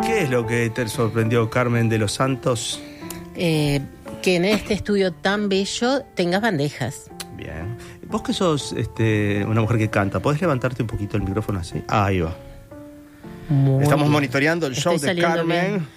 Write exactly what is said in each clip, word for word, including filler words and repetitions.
¿Qué es lo que te sorprendió, Carmen de los Santos? Eh, que en este estudio tan bello tengas bandejas. Bien. Vos que sos este, una mujer que canta, ¿podés levantarte un poquito el micrófono así? Ah, ahí va. Muy Estamos bien. monitoreando el show Estoy de saliendo Carmen.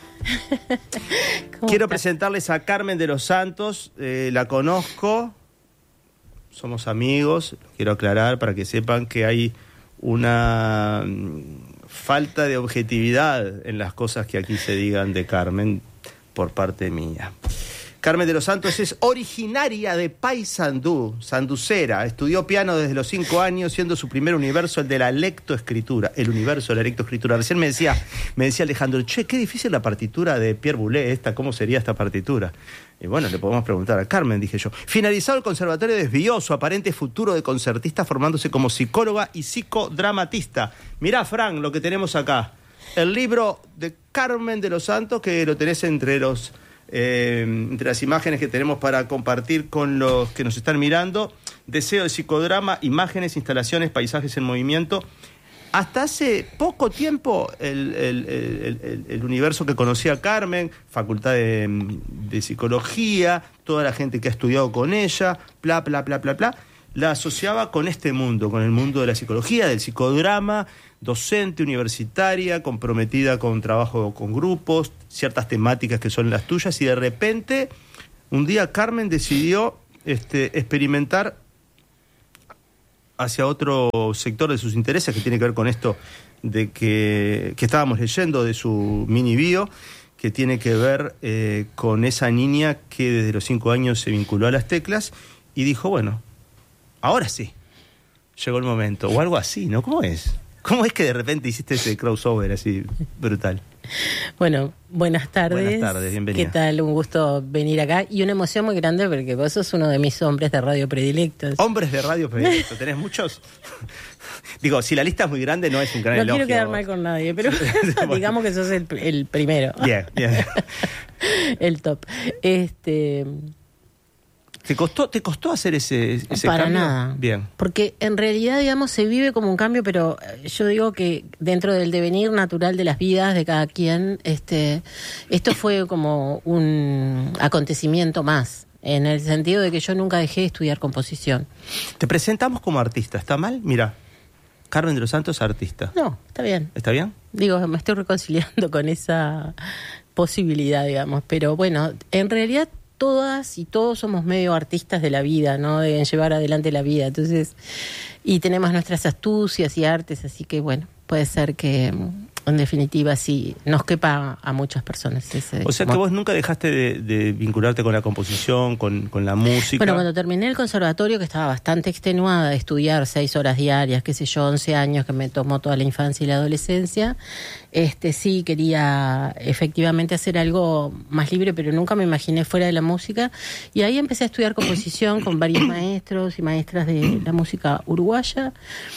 Quiero presentarles a Carmen de los Santos. Eh, la conozco, somos amigos. Quiero aclarar para que sepan que hay una mm, falta de objetividad en las cosas que aquí se digan de Carmen por parte mía. Carmen de los Santos es originaria de Paysandú, sanducera. Estudió piano desde los cinco años, siendo su primer universo el de la lectoescritura. El universo de la lectoescritura. Recién me decía, me decía Alejandro, che, qué difícil la partitura de Pierre Boulez, esta, ¿cómo sería esta partitura? Y bueno, le podemos preguntar a Carmen, dije yo. Finalizado el conservatorio, desvió su aparente futuro de concertista formándose como psicóloga y psicodramatista. Mirá, Fran, lo que tenemos acá. El libro de Carmen de los Santos, que lo tenés entre los... Eh, entre las imágenes que tenemos para compartir con los que nos están mirando. Deseo de psicodrama, imágenes, instalaciones, paisajes en movimiento. Hasta hace poco tiempo el, el, el, el, el universo que conocía Carmen, facultad de, de psicología, toda la gente que ha estudiado con ella, bla, bla, bla, bla, bla, la asociaba con este mundo, con el mundo de la psicología, del psicodrama, docente, universitaria, comprometida con trabajo con grupos, ciertas temáticas que son las tuyas, y de repente, un día Carmen decidió este, experimentar hacia otro sector de sus intereses, que tiene que ver con esto de que, que estábamos leyendo de su mini bio, que tiene que ver eh, con esa niña que desde los cinco años se vinculó a las teclas y dijo, bueno, ahora sí, llegó el momento, o algo así, ¿no? ¿Cómo es? ¿Cómo es que de repente hiciste ese crossover así brutal? Bueno, buenas tardes. Buenas tardes, bienvenida. ¿Qué tal? Un gusto venir acá y una emoción muy grande porque vos sos uno de mis hombres de radio predilectos. ¿Hombres de radio predilectos? ¿Tenés muchos? Digo, si la lista es muy grande no es un gran no elogio. No quiero quedar mal con nadie, pero bueno, digamos que sos el, el primero. Bien, bien. El top. Este... ¿Te costó, te costó hacer ese, ese Para cambio? nada. Bien. Porque en realidad, digamos, se vive como un cambio, pero yo digo que dentro del devenir natural de las vidas de cada quien, este, esto fue como un acontecimiento más, en el sentido de que yo nunca dejé de estudiar composición. Te presentamos como artista, ¿está mal? Mira, Carmen de los Santos, artista. No, está bien. ¿Está bien? Digo, me estoy reconciliando con esa posibilidad, digamos, pero bueno, en realidad todas y todos somos medio artistas de la vida, ¿no? De llevar adelante la vida. Entonces, y tenemos nuestras astucias y artes, así que bueno, puede ser que en definitiva sí nos quepa a muchas personas ese. O sea que vos nunca dejaste de, de vincularte con la composición, con, con la música. Bueno, cuando terminé el conservatorio, que estaba bastante extenuada de estudiar seis horas diarias, qué sé yo, once años, que me tomó toda la infancia y la adolescencia, este sí quería efectivamente hacer algo más libre, pero nunca me imaginé fuera de la música. Y ahí empecé a estudiar composición con varios maestros y maestras de la música uruguaya.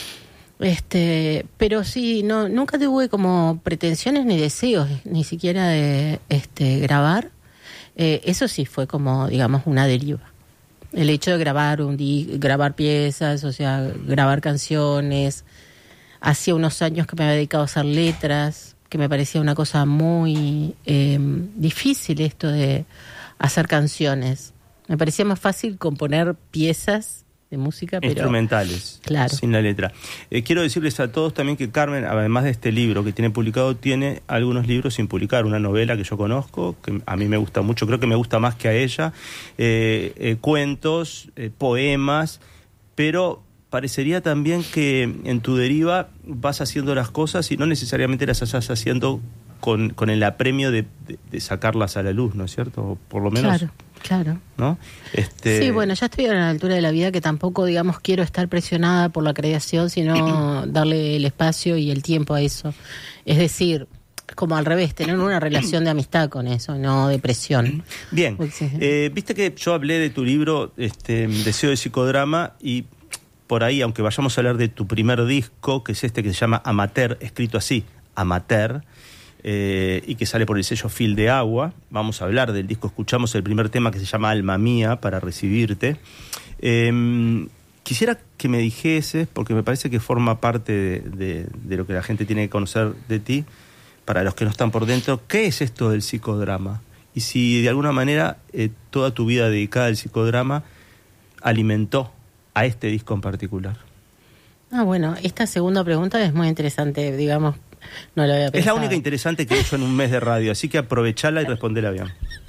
Este, pero sí, no, nunca tuve como pretensiones ni deseos, ni siquiera de este, grabar. Eh, eso sí fue como, digamos, una deriva. El hecho de grabar un di- grabar piezas, o sea, grabar canciones. Hacía unos años que me había dedicado a hacer letras, que me parecía una cosa muy eh, difícil esto de hacer canciones. Me parecía más fácil componer piezas de música, pero instrumentales, claro, sin la letra. Eh, quiero decirles a todos también que Carmen, además de este libro que tiene publicado, tiene algunos libros sin publicar. Una novela que yo conozco, que a mí me gusta mucho, creo que me gusta más que a ella, eh, eh, cuentos, eh, poemas, pero parecería también que en tu deriva vas haciendo las cosas y no necesariamente las estás haciendo con, con el apremio de, de, de sacarlas a la luz, ¿no es cierto? O por lo menos... Claro. Claro. ¿No? Este... Sí, bueno, ya estoy a la altura de la vida que tampoco, digamos, quiero estar presionada por la creación, sino darle el espacio y el tiempo a eso. Es decir, como al revés, tener una relación de amistad con eso, no de presión. Bien, eh, viste que yo hablé de tu libro, este, Deseo de psicodrama, y por ahí, aunque vayamos a hablar de tu primer disco, que es este que se llama Amateur, escrito así, Amateur, Eh, y que sale por el sello Fil de Agua. Vamos a hablar del disco. Escuchamos el primer tema que se llama Alma Mía, para recibirte. Eh, quisiera que me dijeses, porque me parece que forma parte de, de, de lo que la gente tiene que conocer de ti, para los que no están por dentro, ¿qué es esto del psicodrama? Y si de alguna manera eh, toda tu vida dedicada al psicodrama alimentó a este disco en particular. Ah, bueno, esta segunda pregunta es muy interesante, digamos, no lo había pensado. Es la única interesante que he hecho en un mes de radio, así que aprovechala y respondela bien.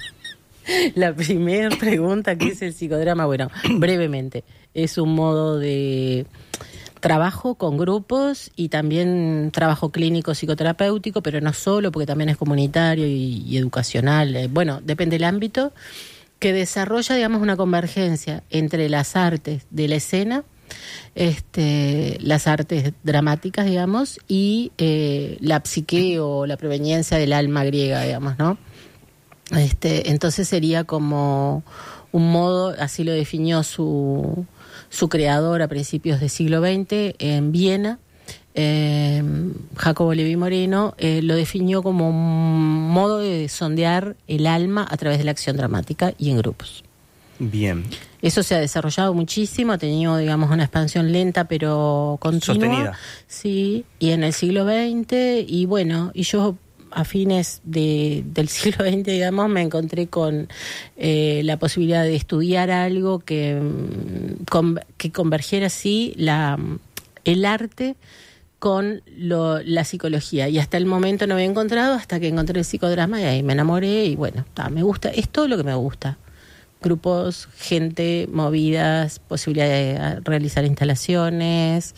La primera pregunta, ¿qué es el psicodrama? Bueno, brevemente, es un modo de trabajo con grupos y también trabajo clínico psicoterapéutico, pero no solo, porque también es comunitario y, y educacional. Eh, bueno, depende del ámbito, que desarrolla, digamos, una convergencia entre las artes de la escena, este, las artes dramáticas, digamos, y eh, la psique o la proveniencia del alma griega, digamos, ¿no? Este, entonces sería como un modo, así lo definió su, su creador a principios del siglo veinte en Viena, eh, Jacobo Levi Moreno, eh, lo definió como un modo de sondear el alma a través de la acción dramática y en grupos. Bien. Eso se ha desarrollado muchísimo, ha tenido, digamos, una expansión lenta pero continua. Sostenida. Sí, y en el siglo veinte, y bueno, y yo a fines de, del siglo veinte, digamos, me encontré con eh, la posibilidad de estudiar algo que, con, que convergiera así la, el arte con lo, la psicología. Y hasta el momento no había encontrado, hasta que encontré el psicodrama y ahí me enamoré y bueno, ta, me gusta, es todo lo que me gusta. Grupos, gente, movidas, posibilidad de realizar instalaciones,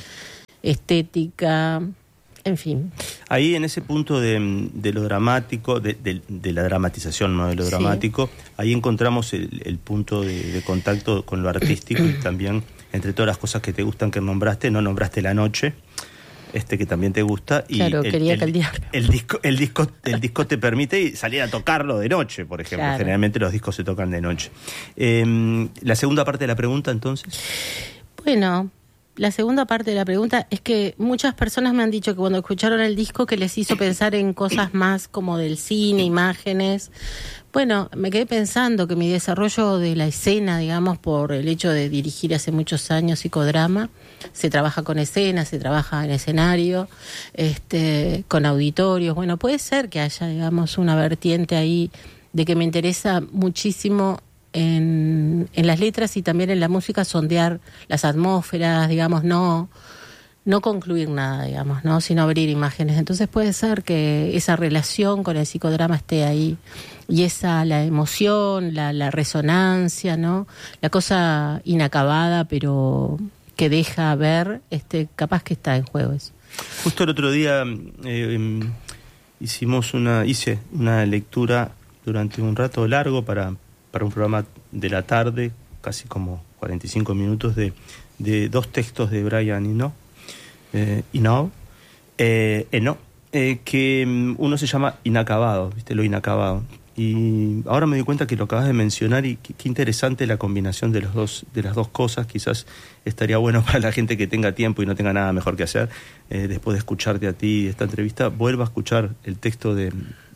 estética, en fin. Ahí en ese punto de, de lo dramático, de, de, de la dramatización, ¿no? De lo Sí. dramático, ahí encontramos el, el punto de, de contacto con lo artístico y también entre todas las cosas que te gustan que nombraste, no nombraste La Noche, este que también te gusta. Y claro, el, quería el, que el diablo. El disco, el disco, el disco te permite salir a tocarlo de noche, por ejemplo. Claro. Generalmente los discos se tocan de noche. Eh, la segunda parte de la pregunta, entonces. Bueno, la segunda parte de la pregunta es que muchas personas me han dicho que cuando escucharon el disco que les hizo pensar en cosas más como del cine, imágenes. Bueno, me quedé pensando que mi desarrollo de la escena, digamos, por el hecho de dirigir hace muchos años psicodrama, se trabaja con escena, se trabaja en escenario, este, con auditorios. Bueno, puede ser que haya, digamos, una vertiente ahí de que me interesa muchísimo en, en las letras y también en la música sondear las atmósferas, digamos, no, no concluir nada, digamos, ¿no? Sino abrir imágenes. Entonces puede ser que esa relación con el psicodrama esté ahí y esa, la emoción, la, la resonancia, ¿no? La cosa inacabada, pero que deja ver, este, capaz que está en juego eso. Justo el otro día eh, hicimos una, hice una lectura durante un rato largo para, para un programa de la tarde, casi como cuarenta y cinco minutos, de, de dos textos de Brian Eno, eh, Eno, eh, Eno eh, que uno se llama Inacabado, ¿viste? Lo inacabado. Y ahora me doy cuenta que lo acabas de mencionar y qué, qué interesante la combinación de los dos, de las dos cosas. Quizás estaría bueno para la gente que tenga tiempo y no tenga nada mejor que hacer, eh, después de escucharte a ti esta entrevista, vuelva a escuchar el texto de,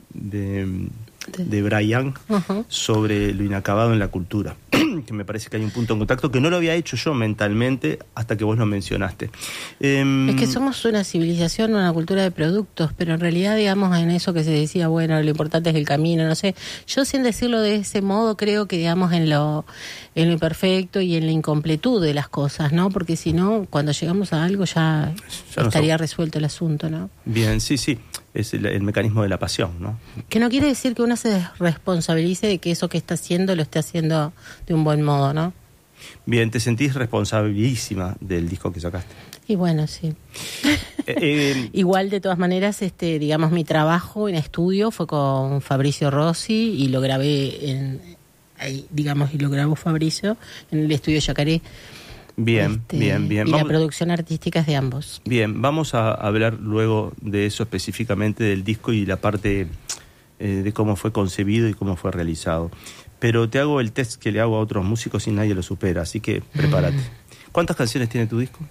de, de Brian uh-huh. sobre lo inacabado en la cultura, que me parece que hay un punto en contacto que no lo había hecho yo mentalmente hasta que vos lo mencionaste. Eh, es que somos una civilización, una cultura de productos, pero en realidad, digamos, en eso que se decía, bueno, lo importante es el camino, no sé, yo sin decirlo de ese modo creo que, digamos, en lo, en lo imperfecto y en la incompletud de las cosas, ¿no? Porque si no, cuando llegamos a algo ya, ya estaría no resuelto el asunto, ¿no? Bien, sí, sí, es el, el mecanismo de la pasión, ¿no? Que no quiere decir que uno se responsabilice de que eso que está haciendo lo esté haciendo de un buen modo, ¿no? Bien, te sentís responsabilísima del disco que sacaste. Y bueno, sí. Eh, eh, Igual, de todas maneras, este, digamos, mi trabajo en estudio fue con Fabricio Rossi y lo grabé en, ahí, digamos, y lo grabó Fabricio en el estudio Yacaré. Bien, este, bien, bien. Y vamos, la producción artística es de ambos. Bien, vamos a hablar luego de eso específicamente, del disco y la parte eh, de cómo fue concebido y cómo fue realizado. Pero te hago el test que le hago a otros músicos y nadie lo supera, así que prepárate. Mm. ¿Cuántas canciones tiene tu disco?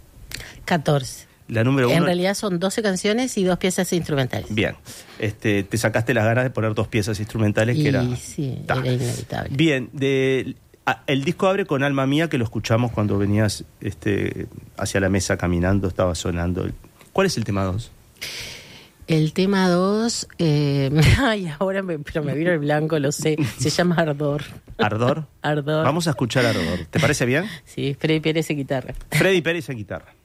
catorce. La número uno. En realidad son doce canciones y dos piezas instrumentales. Bien. Este, te sacaste las ganas de poner dos piezas instrumentales y que era... sí, ta. Era inevitable. Bien, de, a, el disco abre con Alma Mía, que lo escuchamos cuando venías este, hacia la mesa caminando, estaba sonando. ¿Cuál es el tema dos? El tema dos, eh, ay, ahora me, pero me vino el blanco, lo sé, se llama Ardor. ¿Ardor? Ardor. Vamos a escuchar Ardor. ¿Te parece bien? Sí, Freddy Pérez en guitarra. Freddy Pérez en guitarra.